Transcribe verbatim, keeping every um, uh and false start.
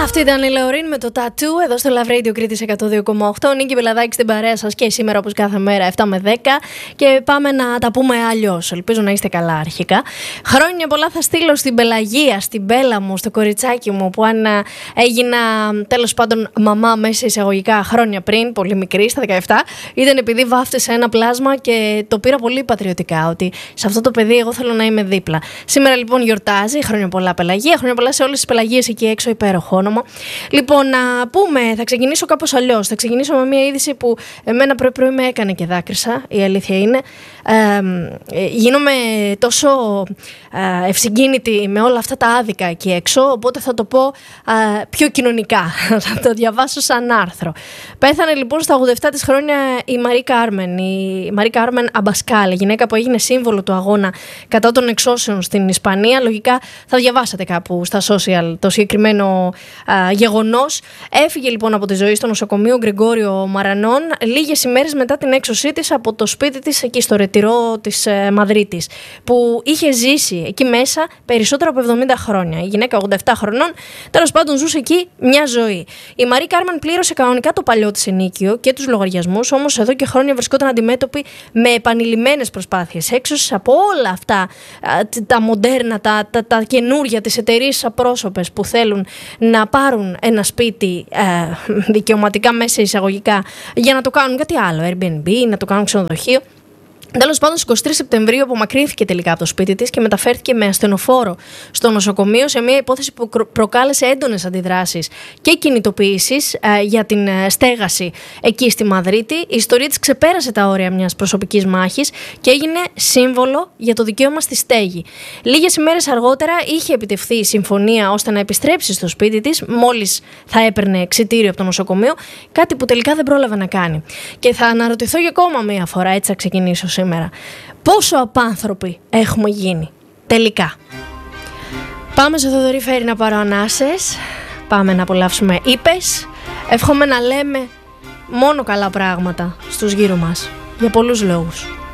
Αυτή ήταν η Λεωρίν με το τατού εδώ στο Love Radio Κρήτης εκατό δύο κόμμα οκτώ. Νίκη Μπελαδάκη στην παρέα σας και σήμερα όπως κάθε μέρα επτά με δέκα. Και πάμε να τα πούμε αλλιώς. Ελπίζω να είστε καλά αρχικά. Χρόνια πολλά θα στείλω στην Πελαγία, στην Μπέλα μου, στο κοριτσάκι μου που αν έγινα τέλος πάντων μαμά μέσα εισαγωγικά χρόνια πριν, πολύ μικρή, στα δεκαεπτά, ήταν επειδή βάφτισε ένα πλάσμα και το πήρα πολύ πατριωτικά. Ότι σε αυτό το παιδί εγώ θέλω να είμαι δίπλα. Σήμερα λοιπόν γιορτάζει. Χρόνια πολλά Πελαγία. Χρόνια πολλά σε όλες τις Πελαγίες εκεί έξω, υπέροχο όνομα. Λοιπόν, να πούμε, θα ξεκινήσω κάπως αλλιώς. Θα ξεκινήσω με μια είδηση που εμένα πρωί-πρωί με έκανε και δάκρυσα. Η αλήθεια είναι. Ε, ε, γίνομαι τόσο ε, ευσυγκίνητη με όλα αυτά τα άδικα εκεί έξω. Οπότε θα το πω ε, πιο κοινωνικά. Θα το διαβάσω σαν άρθρο. Πέθανε λοιπόν στα ογδόντα επτά της χρόνια η Μαρί Κάρμεν. Η Μαρί Κάρμεν Αμπασκάλ, γυναίκα που έγινε σύμβολο του αγώνα κατά των εξώσεων στην Ισπανία. Λογικά θα διαβάσατε κάπου στα social το συγκεκριμένο α, γεγονός. Έφυγε λοιπόν από τη ζωή στο νοσοκομείο Γκρεγόριο Μαρανών λίγες ημέρες μετά την έξωσή της από το σπίτι της εκεί στο Ρετυρό της ε, Μαδρίτης, που είχε ζήσει εκεί μέσα περισσότερο από εβδομήντα χρόνια. Η γυναίκα ογδόντα επτά χρονών, τέλος πάντων ζούσε εκεί μια ζωή. Η Μαρί Κάρμεν πλήρωσε κανονικά το παλιό της ενίκιο και τους λογαριασμούς, όμως εδώ και χρόνια βρισκόταν αντιμέτωπη με επανειλημμένες προσπάθειες έξωσης από όλα αυτά α, τα μοντέρνα, τα, τα, τα καινούργια της εταιρείες απρόσωπες που θέλουν να πάρουν ένα σπίτι ε, δικαιωματικά μέσα εισαγωγικά για να το κάνουν κάτι άλλο, Airbnb, να το κάνουν ξενοδοχείο. Τέλος πάντων, στις εικοστή τρίτη Σεπτεμβρίου απομακρύνθηκε τελικά από το σπίτι της και μεταφέρθηκε με ασθενοφόρο στο νοσοκομείο σε μια υπόθεση που προκάλεσε έντονες αντιδράσεις και κινητοποιήσεις ε, για την ε, στέγαση εκεί στη Μαδρίτη. Η ιστορία της ξεπέρασε τα όρια μιας προσωπικής μάχης και έγινε σύμβολο για το δικαίωμα στη στέγη. Λίγες ημέρες αργότερα είχε επιτευχθεί η συμφωνία ώστε να επιστρέψει στο σπίτι της, μόλις θα έπαιρνε εξιτήριο από το νοσοκομείο, κάτι που τελικά δεν πρόλαβε να κάνει. Και θα αναρωτηθώ για ακόμα μία φορά, έτσι θα ξεκινήσω σήμερα. Πόσο απάνθρωποι έχουμε γίνει τελικά. Πάμε στο Θοδωρή Φέρη να πάρω ανάσες. Πάμε να απολαύσουμε ύπες. Εύχομαι να λέμε μόνο καλά πράγματα στους γύρω μας, για πολλούς λόγους.